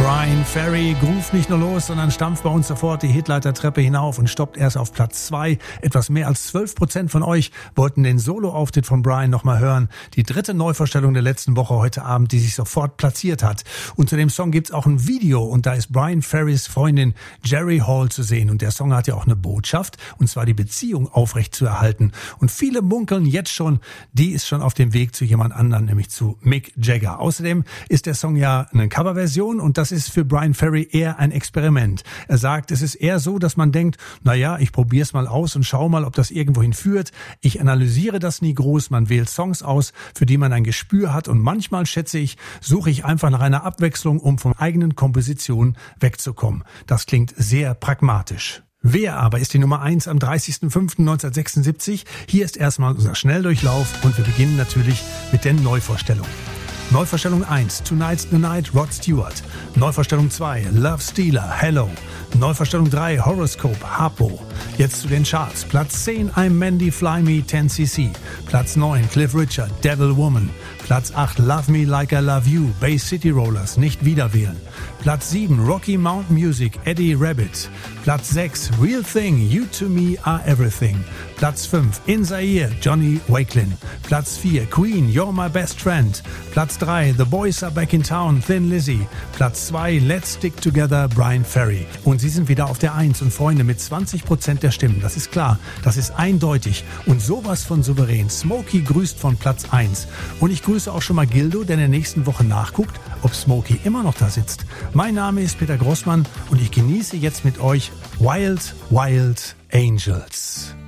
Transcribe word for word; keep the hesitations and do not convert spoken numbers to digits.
Bryan Ferry groovt nicht nur los, sondern stampft bei uns sofort die Hitleitertreppe hinauf und stoppt erst auf Platz zwei. Etwas mehr als zwölf Prozent von euch wollten den Solo-Auftritt von Bryan nochmal hören. Die dritte Neuvorstellung der letzten Woche heute Abend, die sich sofort platziert hat. Und zu dem Song gibt's auch ein Video und da ist Bryan Ferrys Freundin Jerry Hall zu sehen. Und der Song hat ja auch eine Botschaft, und zwar die Beziehung aufrecht zu erhalten. Und viele munkeln jetzt schon, die ist schon auf dem Weg zu jemand anderem, nämlich zu Mick Jagger. Außerdem ist der Song ja eine Coverversion und das ist für Bryan Ferry eher ein Experiment. Er sagt, es ist eher so, dass man denkt, naja, ich probier's mal aus und schau mal, ob das irgendwohin führt. Ich analysiere das nie groß, man wählt Songs aus, für die man ein Gespür hat und manchmal, schätze ich, suche ich einfach nach einer Abwechslung, um von eigenen Kompositionen wegzukommen. Das klingt sehr pragmatisch. Wer aber ist die Nummer eins am dreißigsten fünften neunzehnhundertsechsundsiebzig? Hier ist erstmal unser Schnelldurchlauf und wir beginnen natürlich mit den Neuvorstellungen. Neuvorstellung eins, Tonight's the Night, Rod Stewart. Neuvorstellung zwei, Love Stealer, Hello. Neuvorstellung drei, Horoscope, Harpo. Jetzt zu den Charts. Platz zehn, I'm Mandy, Fly Me, ten C C. Platz neun, Cliff Richard, Devil Woman. Platz acht, Love Me Like I Love You, Bay City Rollers, nicht wiederwählen. Platz sieben, Rocky Mountain Music, Eddie Rabbit. Platz sechs, Real Thing, You to Me Are Everything. Platz fünf, In Zaire, Johnny Wakelin. Platz vier, Queen, You're My Best Friend. Platz drei, The Boys Are Back in Town, Thin Lizzy. Platz zwei, Let's Stick Together, Bryan Ferry. Und sie sind wieder auf der eins und Freunde mit zwanzig Prozent der Stimmen. Das ist klar, das ist eindeutig und sowas von souverän. Smokey grüßt von Platz eins. Und ich grüße auch schon mal Gildo, der in der nächsten Woche nachguckt, ob Smokey immer noch da sitzt. Mein Name ist Peter Grossmann und ich genieße jetzt mit euch Wild Wild Angels.